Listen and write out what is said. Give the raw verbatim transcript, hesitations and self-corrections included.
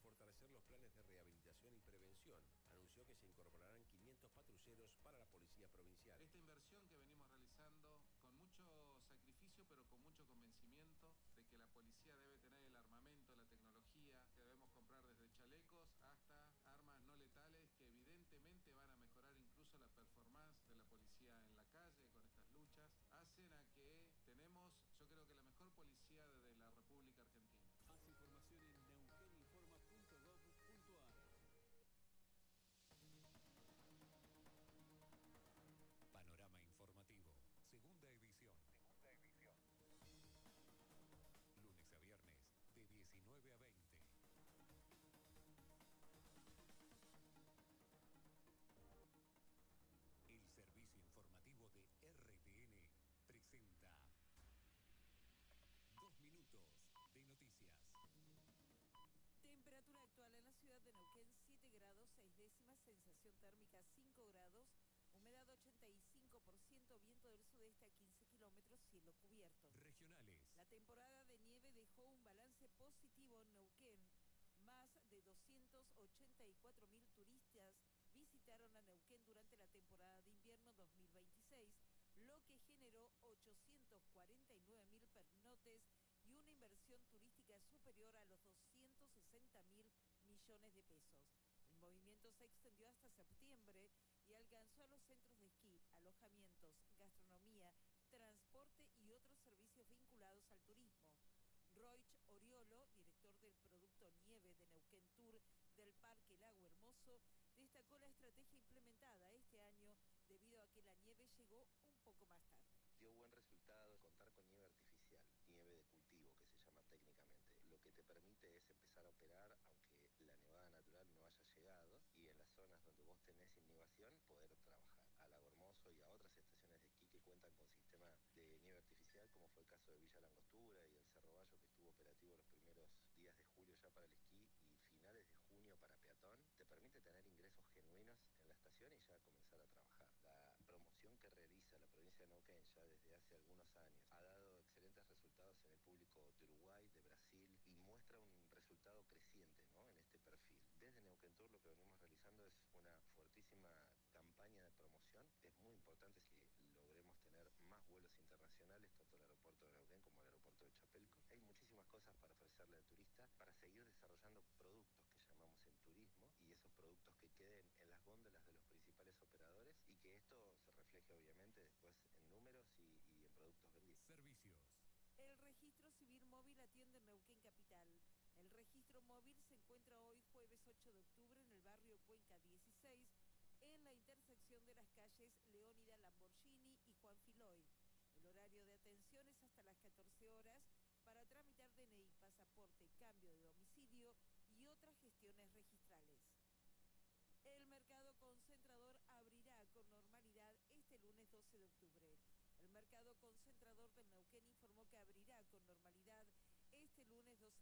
fortalecer los planes de rehabilitación y prevención. Anunció que se incorporarán quinientos patrulleros para la Policía Provincial. Esta inversión que venimos realizando con mucho sacrificio, pero con mucho convencimiento de que la policía debe tener el armamento, la tecnología, que debemos comprar desde chalecos hasta armas no letales que evidentemente van a mejorar incluso la performance de la policía en la calle con estas luchas, hacen a que tenemos, yo creo que la mejor policía de la República Argentina. Más información en neuquén informa punto gov punto ar. Panorama Informativo, segunda edición. Segunda edición. Lunes a viernes, de diecinueve a veinte. El servicio informativo de R T N presenta Dos minutos de noticias. Temperatura actual en la ciudad de Neuquén, siete grados, seis décimas, sensación térmica cinco grados, humedad ochenta y cinco por ciento, viento del sudeste a quince kilómetros, cielo cubierto. Regionales. La temporada de nieve dejó un balance positivo en Neuquén. Más de doscientos ochenta y cuatro mil turistas visitaron a Neuquén durante la temporada de invierno dos mil veintiséis, lo que generó ochocientos cuarenta y nueve mil pernotes y una inversión turística superior a los doscientos sesenta mil millones de pesos. El movimiento se extendió hasta septiembre y alcanzó a los centros de esquí, alojamientos, gastronomía, transporte y otros servicios vinculados al turismo. Roich Oriolo, director del producto Nieve de Neuquén Tour del Parque Lago Hermoso, destacó la estrategia implementada este año debido a que la nieve llegó un poco más tarde. Dio buen resultado contar con nieve artificial, nieve de cultivo que se llama técnicamente. Lo que te permite es empezar a operar aunque la nevada natural no haya llegado y en las zonas donde vos tenés innevación poder trabajar. A Lago Hermoso y a otras estaciones de esquí que cuentan con sistema de nieve artificial, como fue el caso de Villa Langostura y el Cerro Bayo, que estuvo operativo los primeros días de julio ya para el esquí y finales de junio para peatón, te permite tener ingresos genuinos en la estación y ya comenzar a trabajar. La promoción que realiza la provincia de Neuquén ya desde hace algunos años ha dado excelentes resultados en el público de Uruguay, de Brasil, y muestra un resultado creciente, ¿no?, en este perfil. Desde Neuquén Tour lo que venimos realizando es una fuertísima campaña de promoción. Es muy importante que logremos tener más vuelos internacionales, tanto al aeropuerto de Neuquén como al aeropuerto de Chapelco. Hay muchísimas cosas para ofrecerle al turista para seguir desarrollando productos que llamamos en turismo y esos productos que queden en las góndolas de los principales operadores y que esto se refleje obviamente después en números y, y en productos vendidos. Servicios. El registro civil móvil atiende en Neuquén Capital. El registro móvil se encuentra hoy jueves ocho de octubre en el barrio Cuenca dieciséis, en la intersección de las calles Leónida Lamborghini y Juan Filoy. El horario de atención es hasta las catorce horas para tramitar D N I, pasaporte, cambio de domicilio y otras gestiones registrales. El mercado concentrador